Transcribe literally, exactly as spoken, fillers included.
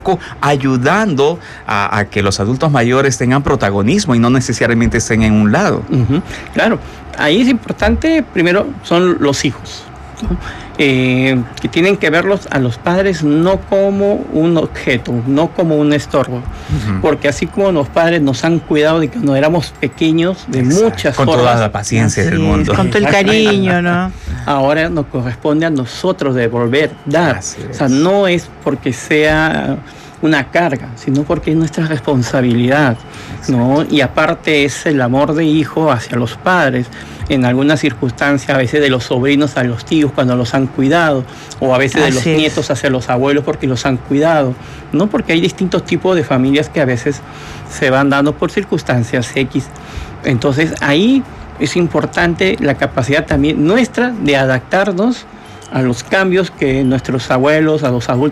ayudando a, a que los adultos mayores tengan protagonismo y no necesariamente estén en un lado. Uh-huh. Claro, ahí es importante, primero, son los hijos, ¿no? Eh, que tienen que verlos a los padres no como un objeto, no como un estorbo, uh-huh. porque así como los padres nos han cuidado de que cuando éramos pequeños, de Exacto. muchas con formas. Con toda la paciencia del mundo. Con todo el cariño, ¿no? Ahora nos corresponde a nosotros devolver, dar. Así o sea, es. no es porque sea una carga, sino porque es nuestra responsabilidad, ¿no? Y aparte es el amor de hijo hacia los padres, en algunas circunstancias a veces de los sobrinos a los tíos cuando los han cuidado, o a veces Así de los es. nietos hacia los abuelos porque los han cuidado, ¿no? Porque hay distintos tipos de familias que a veces se van dando por circunstancias X. Entonces ahí es importante la capacidad también nuestra de adaptarnos a los cambios que nuestros abuelos, a los adultos